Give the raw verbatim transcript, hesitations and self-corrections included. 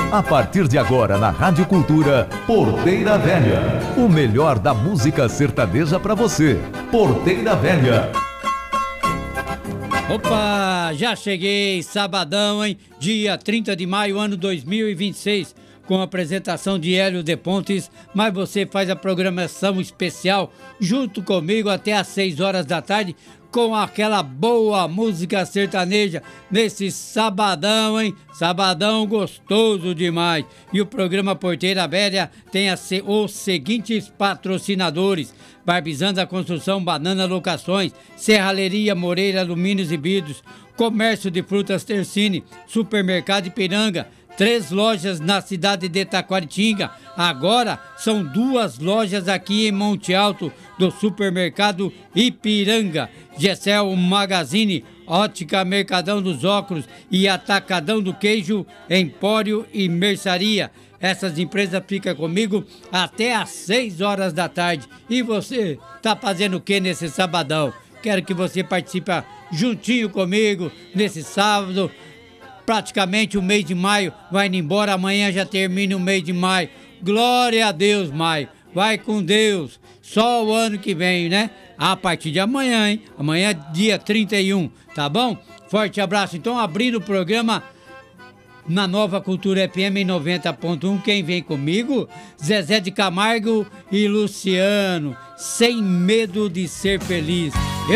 A partir de agora na Rádio Cultura, Porteira Velha. O melhor da música sertaneja pra você. Porteira Velha. Opa, já cheguei, sabadão, hein? Dia trinta de maio, ano dois mil e vinte e seis, com a apresentação de Hélio de Pontes, mas você faz a programação especial junto comigo até às seis horas da tarde, com aquela boa música sertaneja, nesse sabadão, hein? Sabadão gostoso demais. E o programa Porteira Velha tem a se, os seguintes patrocinadores: Barbizando a Construção, Banana Locações, Serralheria Moreira Alumínios e Vidros, Comércio de Frutas Tercine, Supermercado Ipiranga, três lojas na cidade de Taquaritinga. Agora são duas lojas aqui em Monte Alto, do Supermercado Ipiranga. Gessel Magazine, Ótica Mercadão dos Óculos e Atacadão do Queijo, Empório e Mercearia. Essas empresas ficam comigo até às seis horas da tarde. E você tá fazendo o que nesse sabadão? Quero que você participe juntinho comigo nesse sábado. Praticamente o mês de maio vai indo embora, amanhã já termina o mês de maio. Glória a Deus, maio. Vai com Deus. Só o ano que vem, né? A partir de amanhã, hein? Amanhã é dia trinta e um, tá bom? Forte abraço. Então, abrindo o programa na Nova Cultura F M em noventa ponto um, quem vem comigo? Zezé de Camargo e Luciano. Sem medo de ser feliz.